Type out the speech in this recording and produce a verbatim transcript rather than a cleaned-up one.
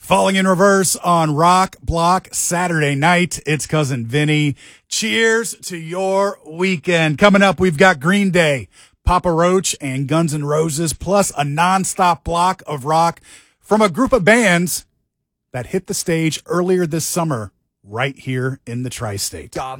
Falling in Reverse on Rock Block Saturday night. It's Cousin Vinny. Cheers to your weekend. Coming up, we've got Green Day, Papa Roach, and Guns N' Roses, plus a nonstop block of rock from a group of bands that hit the stage earlier this summer right here in the tri-state.